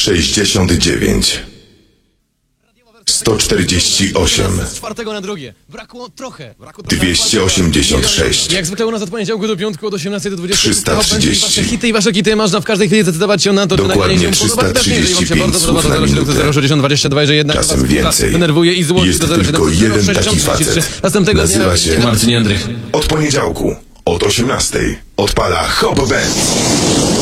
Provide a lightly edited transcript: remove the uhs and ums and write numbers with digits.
69 148 Z czwartego na drugie. Brakło trochę. 286 Jak zwykle u nas od poniedziałku do piątku od 18 do 20. 330. Wasze hity i wasze kity można w każdej chwili zdecydować się na to, czy Dokładnie nagranie się podoba. Jeżeli wam się 335 bardzo podoba, słów na to 0,7 minutę. 060 22, że jednak Czasem was więcej. denerwuje i złości Jest do 0,7 tylko jeden 0,60 taki facet. Następnego dnia Nazywa się Marcin Jędrych. Od poniedziałku od 18 odpala Hop Band.